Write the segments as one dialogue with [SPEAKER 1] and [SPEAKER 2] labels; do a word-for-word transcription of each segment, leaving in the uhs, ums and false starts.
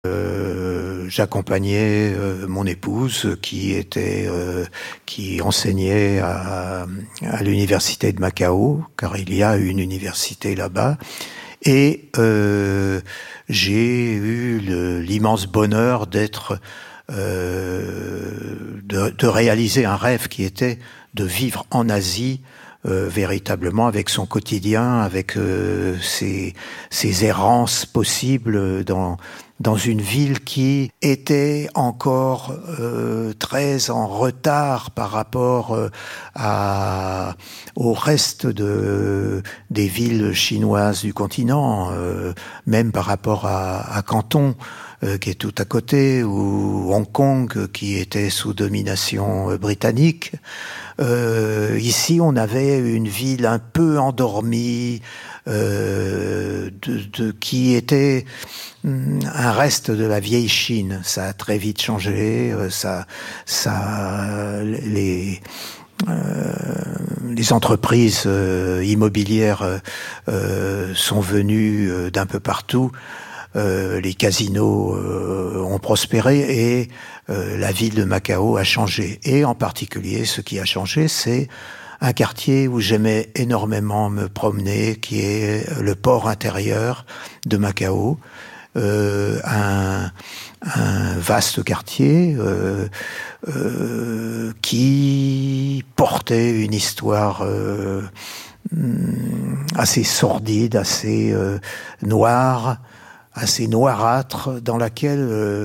[SPEAKER 1] Euh, j'accompagnais euh, mon épouse qui était euh, qui enseignait à, à l'université de Macao, car il y a une université là-bas, et euh, j'ai eu le, l'immense bonheur d'être euh, de, de réaliser un rêve qui était de vivre en Asie. Euh, véritablement avec son quotidien, avec euh, ses, ses errances possibles dans dans une ville qui était encore euh, très en retard par rapport euh, à au reste de des villes chinoises du continent, euh, même par rapport à, à Canton, euh, qui est tout à côté, ou Hong Kong qui était sous domination euh, britannique. Euh, ici, on avait une ville un peu endormie, euh, de, de, qui était un reste de la vieille Chine. Ça a très vite changé. Ça, ça, les euh, les entreprises euh, immobilières euh, sont venues euh, d'un peu partout. Euh, les casinos euh, ont prospéré et euh, la ville de Macao a changé. Et en particulier, ce qui a changé, c'est un quartier où j'aimais énormément me promener, qui est le port intérieur de Macao. Euh, un, un vaste quartier euh, euh, qui portait une histoire euh, assez sordide, assez euh, noire, assez noirâtre, dans laquelle euh,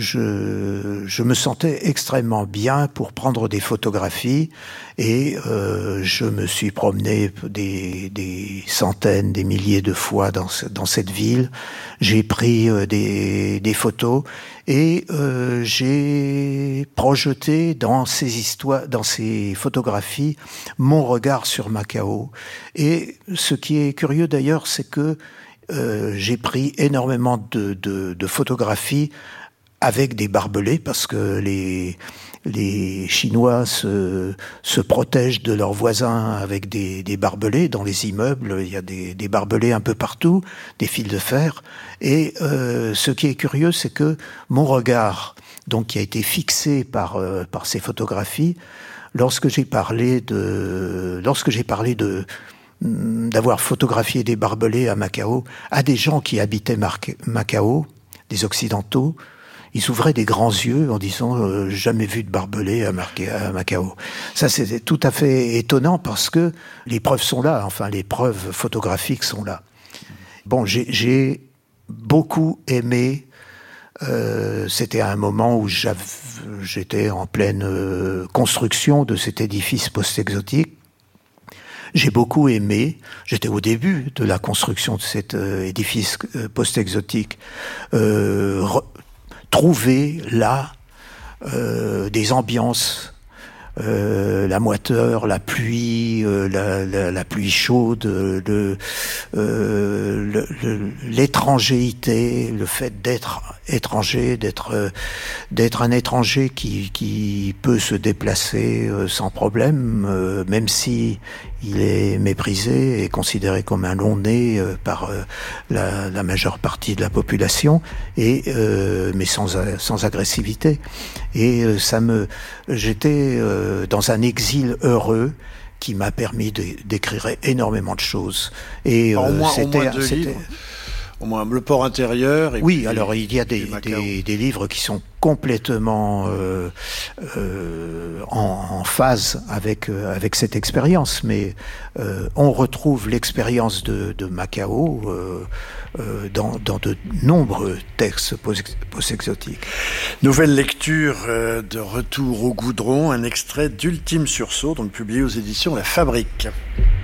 [SPEAKER 1] je, je me sentais extrêmement bien pour prendre des photographies, et euh, je me suis promené des, des centaines, des milliers de fois dans, ce, dans cette ville. J'ai pris euh, des, des photos et euh, j'ai projeté dans ces histoires, dans ces photographies, mon regard sur Macao. Et ce qui est curieux d'ailleurs, c'est que Euh, j'ai pris énormément de, de, de photographies avec des barbelés, parce que les, les Chinois se, se protègent de leurs voisins avec des, des barbelés. Dans les immeubles, il y a des, des barbelés un peu partout, des fils de fer. Et euh, ce qui est curieux, c'est que mon regard, donc, qui a été fixé par, euh, par ces photographies, lorsque j'ai parlé de, lorsque j'ai parlé de d'avoir photographié des barbelés à Macao, à des gens qui habitaient Mar- Macao, des Occidentaux, ils ouvraient des grands yeux en disant euh, « jamais vu de barbelés à, Mar- à Macao ». Ça, c'était tout à fait étonnant, parce que les preuves sont là, enfin, les preuves photographiques sont là. Bon, j'ai, j'ai beaucoup aimé, euh, c'était à un moment où j'étais en pleine euh, construction de cet édifice post-exotique. J'ai beaucoup aimé, j'étais au début de la construction de cet euh, édifice euh, post-exotique, euh, re- trouver là euh, des ambiances, euh, la moiteur, la pluie, euh, la, la, la pluie chaude, le, euh, le, le, l'étrangéité, le fait d'être étranger, d'être euh, d'être un étranger qui qui peut se déplacer euh, sans problème, euh, même si il est méprisé et considéré comme un long-nez euh, par euh, la, la majeure partie de la population, et euh, mais sans sans agressivité. Et euh, ça me, j'étais euh, dans un exil heureux qui m'a permis de, d'écrire énormément de choses. Et
[SPEAKER 2] euh, au moins,
[SPEAKER 1] c'était,
[SPEAKER 2] au moins deux
[SPEAKER 1] c'était
[SPEAKER 2] livres. Au moins le port intérieur. Et
[SPEAKER 1] oui,
[SPEAKER 2] puis,
[SPEAKER 1] alors il y a des, des, des livres qui sont complètement euh, euh, en, en phase avec euh, avec cette expérience, mais euh, on retrouve l'expérience de, de Macao euh, euh, dans, dans de nombreux textes post-exotiques.
[SPEAKER 2] Nouvelle lecture euh, de Retour au goudron, un extrait d'Ultime Sursaut, donc publié aux éditions La Fabrique.